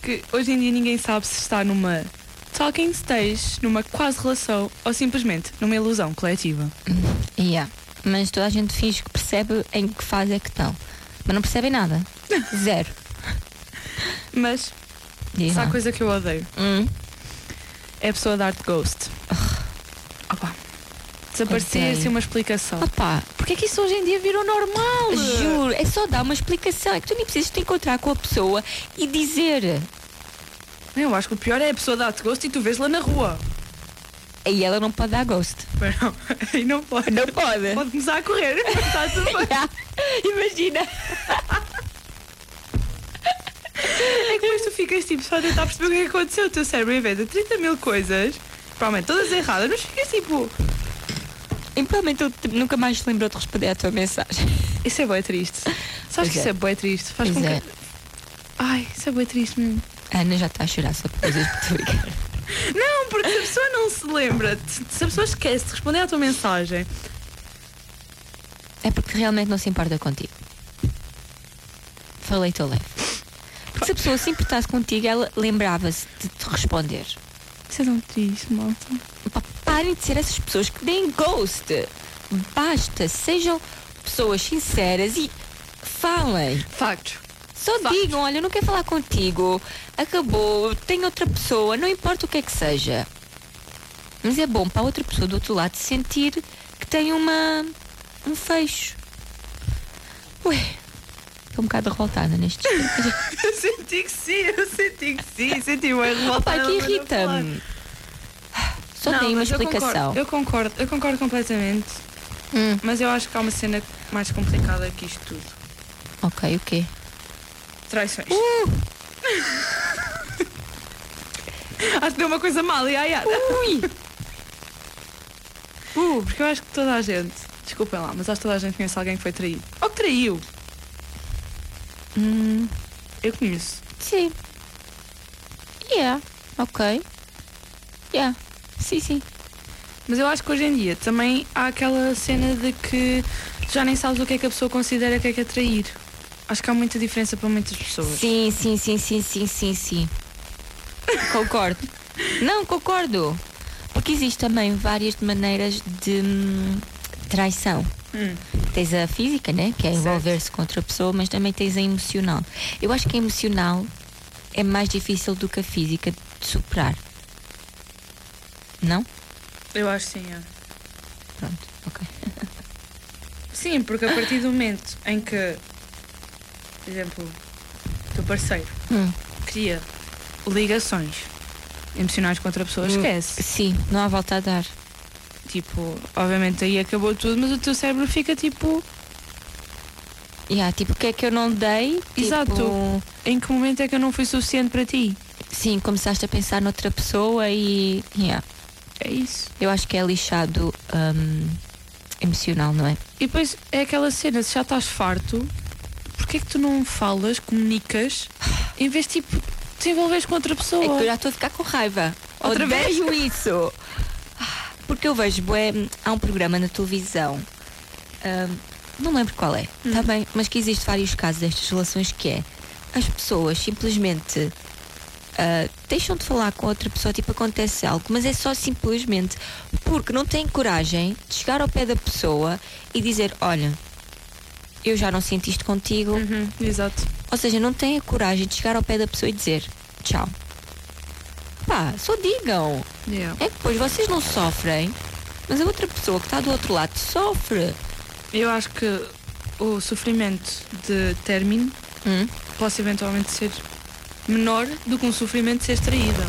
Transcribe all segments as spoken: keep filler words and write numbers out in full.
que hoje em dia ninguém sabe se está numa talking stage, numa quase relação ou simplesmente numa ilusão coletiva. Yeah. Mas toda a gente finge que percebe em que fase é que estão. Mas não percebem nada. Zero. Mas Diz se há lá. coisa que eu odeio Hum. é a pessoa dar-te ghost. Opa. Desaparecer Odeio. sem uma explicação. Opa, Porque é que isso hoje em dia virou normal? juro, é só dar uma explicação. É que tu nem precisas te encontrar com a pessoa e dizer. Eu acho que o pior é a pessoa dar-te ghost e tu vês lá na rua. Aí ela não pode dar ghost. Mas não, aí não pode. Não pode. Pode começar a correr. Está tudo bem. Yeah. Imagina. É que depois tu ficas tipo só a tentar perceber o que é que aconteceu. O teu cérebro inventa trinta mil coisas, provavelmente todas erradas, mas ficas tipo. E provavelmente ele tipo, nunca mais se lembrou de responder à tua mensagem. Isso é bué triste. Sabes Pois que é. isso é bué triste? Faz Pois com é. que. Ai, isso é bué triste mesmo. A Ana já está a chorar só por coisas que tu brincar. Não, porque se a pessoa não se lembra, se a pessoa esquece de responder à tua mensagem. É porque realmente não se importa contigo. Falei teu leve. Porque se a pessoa se importasse contigo, ela lembrava-se de te responder. Isso é tão triste, malta. Pá, parem de ser essas pessoas que deem ghost. Basta, sejam pessoas sinceras e falem. Facto. Só Facto. digam, olha, eu não quero falar contigo, acabou, tem outra pessoa, não importa o que é que seja. Mas é bom para a outra pessoa do outro lado sentir que tem uma um fecho. Ué, estou um bocado revoltada neste Eu senti que sim, eu senti que sim, senti bem revoltada. Pá, que mas não falar. irrita-me. Só Não, tem uma mas eu explicação. concordo, Eu concordo, eu concordo completamente. Hum, Mas eu acho que há uma cena mais complicada que isto tudo. ok, o quê? Traições. Uh, Acho que deu uma coisa mal, e ai, ai. ui! Uh, porque eu acho que toda a gente, desculpem lá, mas acho que toda a gente conhece alguém que foi traído. Ou que traiu. Hum, Eu conheço. sim. Yeah, ok. Yeah, sim, sim. Mas eu acho que hoje em dia também há aquela cena de que tu já nem sabes o que é que a pessoa considera que é que é trair. Acho que há muita diferença para muitas pessoas. Sim, sim, sim, sim, sim, sim, sim. Concordo. Não, concordo. Porque existem também várias maneiras de hum, traição. Hum. Tens a física, né? Que é Certo. envolver-se com outra pessoa, mas também tens a emocional. Eu acho que a emocional é mais difícil do que a física de superar. Não? Eu acho que sim, é. Pronto, ok. Sim, porque a partir do momento em que, por exemplo, o teu parceiro Hum. cria ligações emocionais com outra pessoa, esquece. Sim, não há volta a dar. Tipo, obviamente aí acabou tudo, mas o teu cérebro fica tipo, Yeah, tipo, o que é que eu não dei? Exato. Tipo, em que momento é que eu não fui suficiente para ti? sim, começaste a pensar noutra pessoa e. Yeah, É isso. eu acho que é lixado hum, emocional, não é? E depois é aquela cena, se já estás farto, porque é que tu não falas, comunicas, em vez de tipo, te envolveres com outra pessoa? É que eu já estou a ficar com raiva. Outra vez? Odeio isso. Porque eu vejo, bué, há um programa na televisão, hum, não lembro qual é, tá bem, mas que existe vários casos destas relações que é, as pessoas simplesmente ah, deixam de falar com outra pessoa, tipo, acontece algo, mas é só simplesmente porque não têm coragem de chegar ao pé da pessoa e dizer, olha, eu já não sinto isto contigo. Uhum, exato. Ou seja, não têm a coragem de chegar ao pé da pessoa e dizer tchau. Pá, só digam. Yeah. É que depois vocês não sofrem, mas a outra pessoa que está do outro lado sofre. Eu acho que o sofrimento de término Hum? pode eventualmente ser menor do que um sofrimento de ser traída.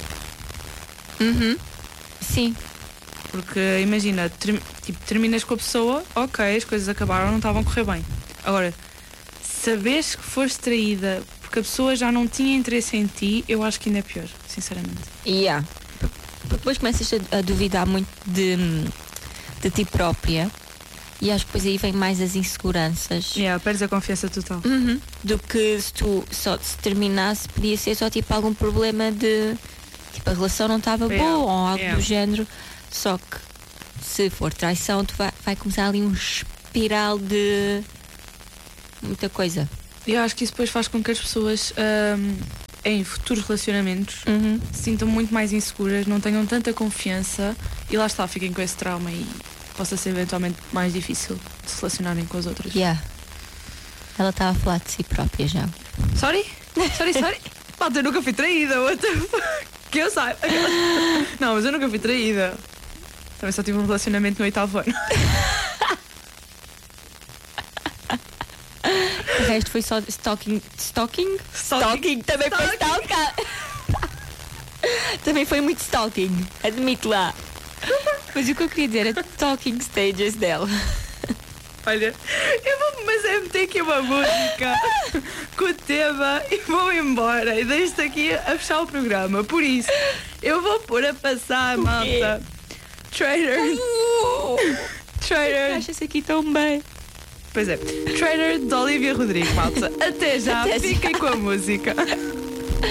Uhum. Sim. Porque imagina, ter- tipo, terminas com a pessoa, ok, as coisas acabaram, não estavam a correr bem. Agora, saberes que foste traída porque a pessoa já não tinha interesse em ti, eu acho que ainda é pior, sinceramente. Yeah. Depois começas a, a duvidar muito de, de ti própria e acho que depois aí vem mais as inseguranças. Yeah, perdes a confiança total. Uhum. Do que se tu só se terminasse, podia ser só tipo algum problema de tipo a relação não estava Yeah. boa ou algo Yeah. do género. Só que se for traição, tu vai, vai começar ali um espiral de muita coisa. E eu acho que isso depois faz com que as pessoas ahm, em futuros relacionamentos Uhum. se sintam muito mais inseguras, não tenham tanta confiança e lá está, fiquem com esse trauma e possa ser eventualmente mais difícil de se relacionarem com as outras. Yeah. Ela estava a falar de si própria já. Sorry? Sorry, sorry? Malta, eu nunca fui traída, what the fuck? Que eu saiba. Não, mas eu nunca fui traída. Também só tive um relacionamento no oitavo ano. O resto foi só stalking. Stalking? Stalking. Também foi stalking. Também foi muito stalking. Admito lá. Mas o que eu queria dizer era talking stages dela. Olha, eu vou, mas é meter aqui uma música com o tema e vou embora. E deixo-te aqui a fechar o programa. Por isso, eu vou pôr a passar, malta. Trader. Trader. Acha-se aqui tão bem. Pois é, Trader de Olivia Rodrigo, malta. Até já, Até já. fiquem com a música.